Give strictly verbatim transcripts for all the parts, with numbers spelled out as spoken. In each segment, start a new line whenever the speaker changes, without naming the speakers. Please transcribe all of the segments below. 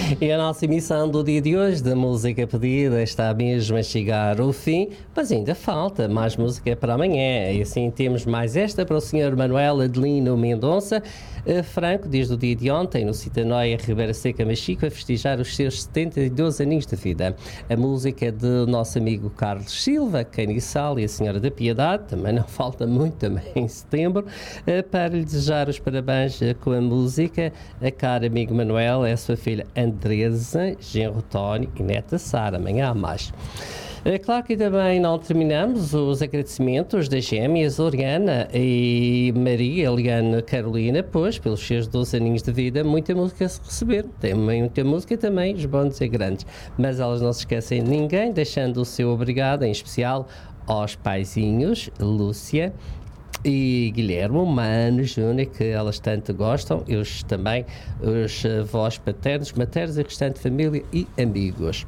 E a nossa emissão do dia de hoje, da música pedida, está mesmo a chegar ao fim, mas ainda falta mais música para amanhã. E assim temos mais esta para o senhor Manuel Adelino Mendonça Franco, desde o dia de ontem, no Citanoia Ribeira Seca, Machico, a festejar os seus setenta e dois aninhos de vida. A música do nosso amigo Carlos Silva, Canissal e a Senhora da Piedade, também não falta muito, também em setembro, para lhe desejar os parabéns com a música. A cara amigo Manuel é a sua filha Andresa, genro Tony e neta Sara. Amanhã há mais. É claro que também não terminamos os agradecimentos das gêmeas Oriana e Maria Eliane Carolina, pois pelos seus doze aninhos de vida muita música se receberam, tem muita música também, os bons e grandes, mas elas não se esquecem de ninguém, deixando o seu obrigado em especial aos paizinhos Lúcia e Guilherme Mano Júnior, que elas tanto gostam, e os, também os avós paternos, maternos, a restante família e amigos.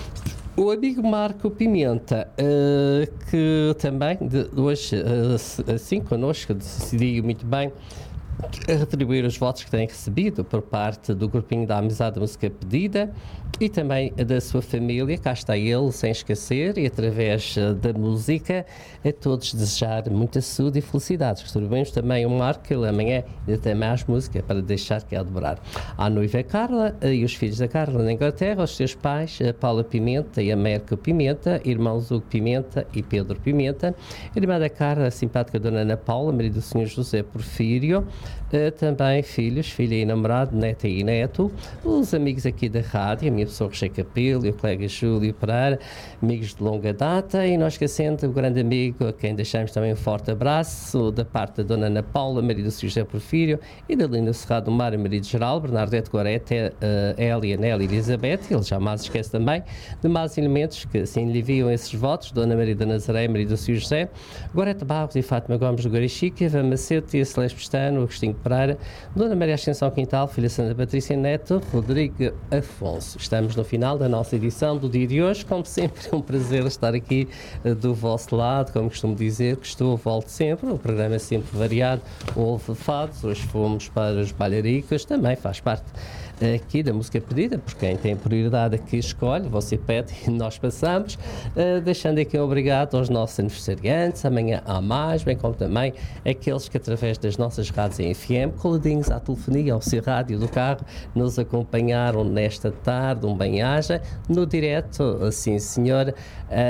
O amigo Marco Pimenta, uh, que também de hoje, uh, assim connosco, decidiu muito bem retribuir os votos que tem recebido por parte do grupinho da Amizade da Música Pedida e também da sua família. Cá está ele, sem esquecer, e através da música a todos desejar muita saúde e felicidades. Recebemos também o Marco, que ele amanhã ainda tem mais música para deixar que é demorar. À noiva Carla e os filhos da Carla na Inglaterra, os seus pais, a Paula Pimenta e a Américo Pimenta, irmãos Hugo Pimenta e Pedro Pimenta, a irmã da Carla, a simpática Dona Ana Paula, marido do senhor José Porfírio, Uh, também filhos, filha e namorado, neta e neto, os amigos aqui da rádio, a minha pessoa Rocher Capelo e o colega Júlio Pereira, amigos de longa data, e não esquecendo o grande amigo a quem deixamos também um forte abraço da parte da Dona Ana Paula, marido do senhor José Porfírio, e da Linda Serrado do Mar, marido geral, Bernardete Gorete, uh, Elia, Nelly e Elizabeth. Ele jamais esquece também de mais elementos que assim lhe enviam esses votos, Dona Maria da Nazaré, marido do senhor José, Gorete Barros e Fátima Gomes do Garichique, Eva Macedo, Tia Celeste Pestano, Agostinho Pereira, Dona Maria Ascensão Quintal, filha Santa Patrícia Neto, Rodrigo Afonso. Estamos no final da nossa edição do dia de hoje. Como sempre, é um prazer estar aqui uh, do vosso lado. Como costumo dizer, que estou, volto sempre. O programa é sempre variado. Houve fados, hoje fomos para os bailaricos, também faz parte aqui da música pedida, porque quem tem prioridade aqui escolhe, você pede e nós passamos, uh, deixando aqui um obrigado aos nossos aniversariantes. Amanhã há mais, bem como também aqueles que através das nossas rádios em F M, coladinhos à telefonia, ao seu rádio do carro, nos acompanharam nesta tarde, um bem-aja, no direto, sim senhor, uh,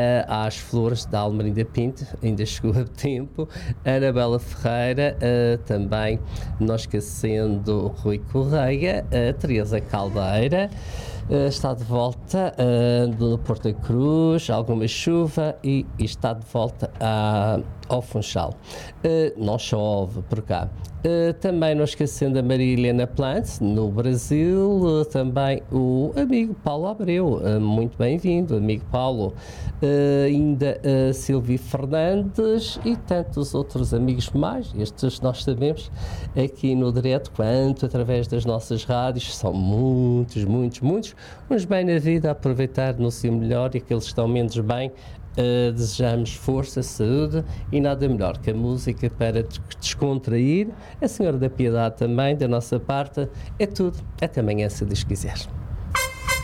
às flores da Almerinda Pinto, ainda chegou a tempo, Anabela Ferreira, uh, também, não esquecendo Rui Correia, a Teresa Caldeira, uh, está de volta uh, do Porto Cruz, alguma chuva e, e está de volta a, ao Funchal. Uh, não chove por cá. Uh, também não esquecendo a Maria Helena Plante, no Brasil, uh, também o amigo Paulo Abreu, uh, muito bem-vindo, amigo Paulo, uh, ainda uh, Silvio Fernandes e tantos outros amigos mais, estes nós sabemos aqui no direto, quanto através das nossas rádios, são muitos, muitos, muitos, uns bem na vida, a aproveitar no seu melhor, e aqueles que estão menos bem, Uh, desejamos força, saúde e nada melhor que a música para descontrair. A Senhora da Piedade também, da nossa parte, é tudo. Até amanhã, se Deus quiser.